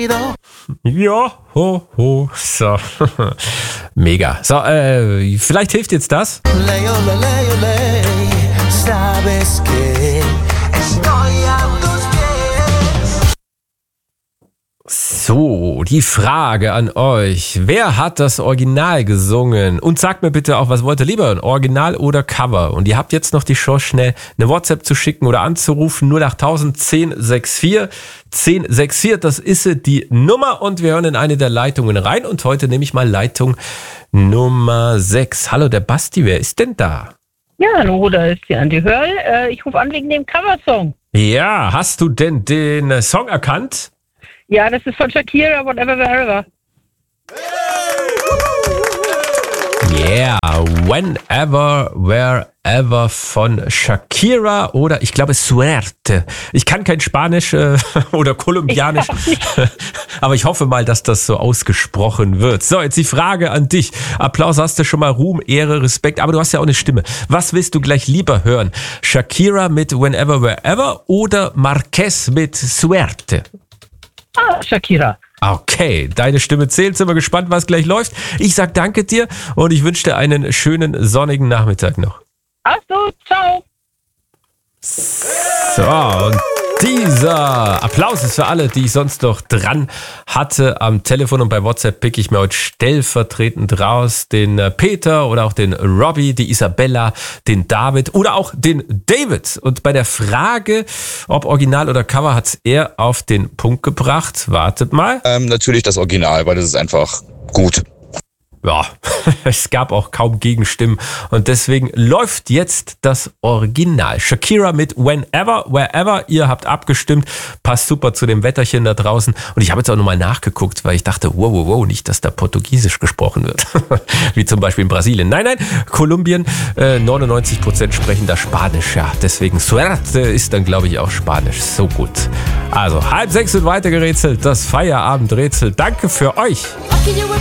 sonido. Ja, ho, ho. So. Mega. So, vielleicht hilft jetzt das. Ley, ole, ley, ole. Sabes que estoy a tus pies. So, die Frage an euch. Wer hat das Original gesungen? Und sagt mir bitte auch, was wollt ihr lieber hören? Original oder Cover? Und ihr habt jetzt noch die Chance, schnell eine WhatsApp zu schicken oder anzurufen. 08000 1064 1064. Das ist die Nummer. Und wir hören in eine der Leitungen rein. Und heute nehme ich mal Leitung Nummer 6. Hallo, der Basti. Wer ist denn da? Ja, hallo, da ist die Andi Hörl. Ich rufe an wegen dem Coversong. Ja, hast du denn den Song erkannt? Ja, das ist von Shakira, Whatever, Wherever. Yeah, Whenever, Wherever von Shakira oder ich glaube Suerte. Ich kann kein Spanisch oder Kolumbianisch, aber ich hoffe mal, dass das so ausgesprochen wird. So, jetzt die Frage an dich. Applaus hast du schon mal, Ruhm, Ehre, Respekt, aber du hast ja auch eine Stimme. Was willst du gleich lieber hören? Shakira mit Whenever, Wherever oder Marquez mit Suerte? Shakira. Okay, deine Stimme zählt. Sind wir gespannt, was gleich läuft. Ich sag danke dir und ich wünsche dir einen schönen sonnigen Nachmittag noch. Ach so, ciao. So, und dieser Applaus ist für alle, die ich sonst noch dran hatte am Telefon, und bei WhatsApp pick ich mir heute stellvertretend raus den Peter oder auch den Robbie, die Isabella, den David oder auch den David. Und bei der Frage, ob Original oder Cover, hat's er auf den Punkt gebracht. Wartet mal. Natürlich das Original, weil das ist einfach gut. Ja, es gab auch kaum Gegenstimmen und deswegen läuft jetzt das Original. Shakira mit Whenever, Wherever. Ihr habt abgestimmt, passt super zu dem Wetterchen da draußen. Und ich habe jetzt auch nochmal nachgeguckt, weil ich dachte, wow, nicht, dass da Portugiesisch gesprochen wird. Wie zum Beispiel in Brasilien. Nein, Kolumbien, 99% sprechen da Spanisch. Ja, deswegen Suerte ist dann, glaube ich, auch Spanisch. So gut. Also, 5:30 wird weitergerätselt, das Feierabendrätsel. Danke für euch. Okay, you were